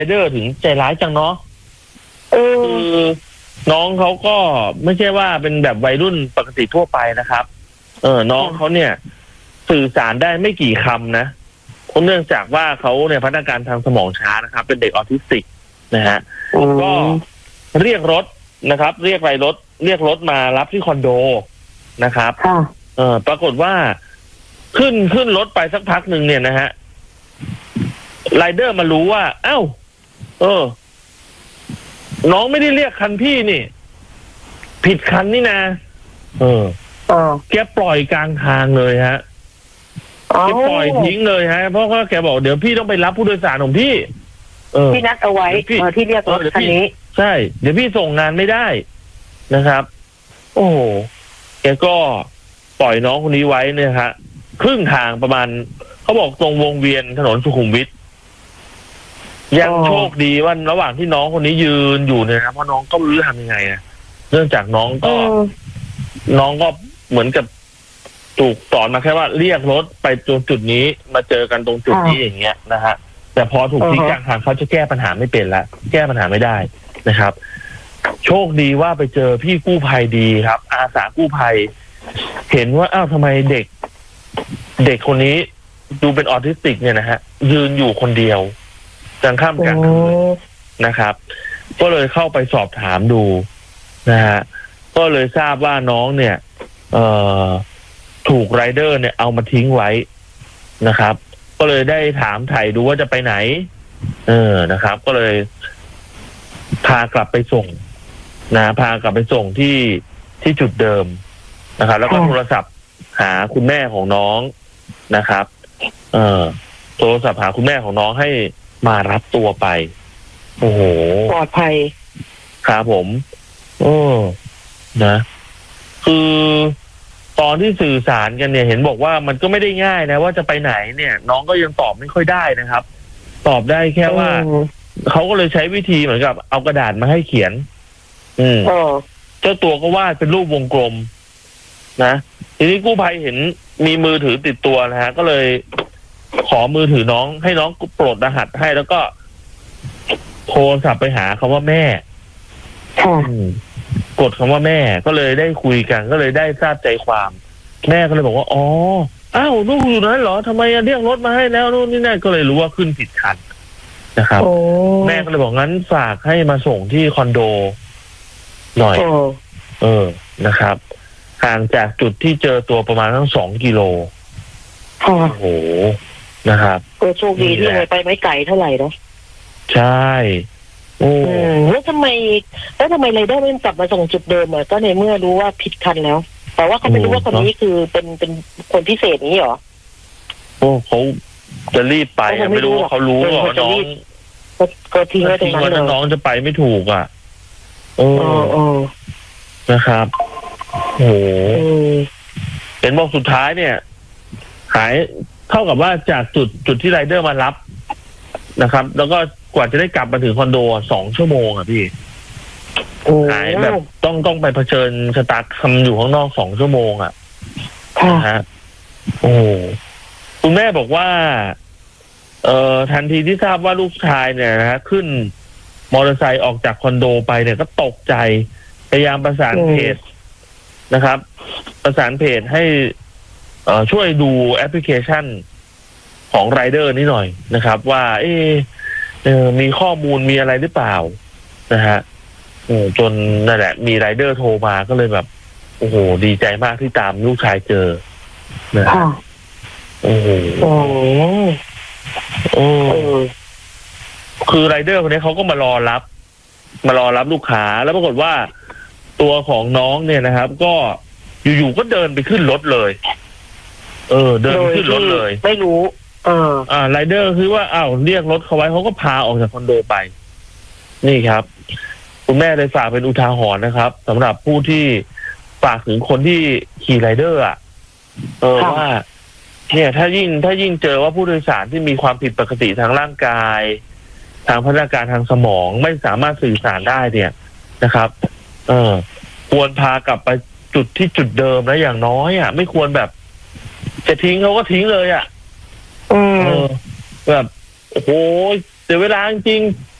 เดอร์ถึงใจร้ายจังเนาะคือน้องเขาก็ไม่ใช่ว่าเป็นแบบวัยรุ่นปกติทั่วไปนะครับน้องเขาเนี่ยสื่อสารได้ไม่กี่คำนะเพราะเนื่องจากว่าเขาเนี่ยพัฒนาการทางสมองช้านะครับเป็นเด็กออทิสติกนะฮะก็เรียกรถนะครับเรียกรถมารับที่คอนโดนะครับปรากฏว่าขึ้นรถไปสักพักหนึ่งเนี่ยนะฮะไรเดอร์มารู้ว่าเอ้าน้องไม่ได้เรียกคันพี่นี่ผิดคันนี่นะแกปล่อยกลางทางเลยฮะแกปล่อยทิ้งเลยฮะเพราะว่าแกบอกเดี๋ยวพี่ต้องไปรับผู้โดยสารของพี่ที่นัดเอาไว้ที่เรียกรถคันนี้ใช่เดี๋ยวพี่ส่งงานไม่ได้นะครับโอ้โหแกก็ปล่อยน้องคนนี้ไว้เนี่ยฮะครึ่งทางประมาณเขาบอกตรงวงเวียนถนนสุขุมวิทยังโชคดีว่าระหว่างที่น้องคนนี้ยืนอยู่เนี่ยนะเพราะน้องก็ไม่รู้จะทำยังไงนะเนื่องจากน้องก็เหมือนกับถูกสอนมาแค่ว่าเรียกรถไปตรงจุดนี้มาเจอกันตรงจุดนี้อย่างเงี้ยนะฮะแต่พอถูกทิ้งกลางทางเขาจะแก้ปัญหาไม่เป็นละแก้ปัญหาไม่ได้นะครับโชคดีว่าไปเจอพี่กู้ภัยดีครับอาสากู้ภัยเห็นว่าอ้าวทำไมเด็กคนนี้ดูเป็นออทิสติกเนี่ยนะฮะยืนอยู่คนเดียวกลางค่ำกลางคืนนะครับก็เลยเข้าไปสอบถามดูนะฮะก็เลยทราบว่าน้องเนี่ยถูกไรเดอร์เนี่ยเอามาทิ้งไว้นะครับก็เลยได้ถามไถ่ดูว่าจะไปไหนนะครับก็เลยพากลับไปส่งพากลับไปส่งที่จุดเดิมนะครับแล้วก็โทรศัพท์หาคุณแม่ของน้องนะครับโทรศัพท์หาคุณแม่ของน้องให้มารับตัวไปโอ้โหปลอดภัยครับผมนะคือตอนที่สื่อสารกันเนี่ยเห็นบอกว่ามันก็ไม่ได้ง่ายนะว่าจะไปไหนเนี่ยน้องก็ยังตอบไม่ค่อยได้นะครับตอบได้แค่ว่าเขาก็เลยใช้วิธีเหมือนกับเอากระดาษมาให้เขียนเจ้าตัวก็วาดเป็นรูปวงกลมนะทีนี้กู้ภัยเห็นมีมือถือติดตัวนะฮะก็เลยขอมือถือน้องให้น้องปลดรหัสให้แล้วก็โทรศัพท์ไปหาคำว่าแม่กดคำว่าแม่ก็เลยได้คุยกันก็เลยได้ทราบใจความแม่ก็เลยบอกว่าอ๋ออ้าวลูกอยู่นั้นเหรอทำไมเรียกรถมาให้แล้วนู่นนี่นั่นก็เลยรู้ว่าขึ้นผิดคันนะครับแม่ก็เลยบอกงั้นฝากให้มาส่งที่คอนโดหน่อยนะครับห่างจากจุดที่เจอตัวประมาณทั้ง2 กิโลโอ้โหนะครับโชคดีที่ไปไม่ไกลเท่าไหร่เนาะใช่แล้วทำไมไรเดอร์ไม่กลับมาส่งจุดเดิมก็ในเมื่อรู้ว่าผิดคันแล้วแต่ว่าเขาไม่รู้ว่าคนนี้คือเป็นคนพิเศษนี้เหรอเขาจะรีบไปไม่รู้ว่าเขารู้ว่าน้องก็ทิ้งไว้ตรงนั้นน้องจะไปไม่ถูกอ่ะนะครับโอ้เห็นบอกสุดท้ายเนี่ยหายเท่ากับว่าจากจุดที่ไรเดอร์มารับนะครับแล้วก็กว่าจะได้กลับมาถึงคอนโด2 ชั่วโมงอ่ะพี่หายแบบต้องไปเผชิญชะตากรรมอยู่ข้างนอก2 ชั่วโมงอ่ะนะฮะโอ้คุณแม่บอกว่าทันทีที่ทราบว่าลูกชายเนี่ยนะฮะขึ้นมอเตอร์ไซค์ออกจากคอนโดไปเนี่ยก็ตกใจพยายามประสานเพจนะครับประสานเพจให้ช่วยดูแอปพลิเคชันของไรเดอร์นี้หน่อยนะครับว่ามีข้อมูลมีอะไรหรือเปล่านะฮะจนนั่นแหละมีไรเดอร์โทรมาก็เลยแบบโอ้โหดีใจมากที่ตามลูกชายเจอนะโอ้โหคือไรเดอร์คนนี้เขาก็มารอรับลูกค้าแล้วปรากฏว่าตัวของน้องเนี่ยนะครับก็อยู่ๆก็เดินไปขึ้นรถเลยเดินขึ้นรถเลยไม่รู้ไรเดอร์คือว่าเรียกรถเขาไว้เขาก็พาออกจากคอนโดไปนี่ครับคุณแม่เลยฝากเป็นอุทาหรณ์นะครับสำหรับผู้ที่ฝากถึงคนที่ขี่ไรเดอร์ว่าเนี่ยถ้ายิ่งเจอว่าผู้โดยสารที่มีความผิดปกติทางร่างกายทางพัฒนาการทางสมองไม่สามารถสื่อสารได้เนี่ยนะครับควรพากลับไปจุดเดิมนะอย่างน้อยไม่ควรแบบจะทิ้งเขาก็ทิ้งเลยแบบโอ้โหเสียเวลาจริง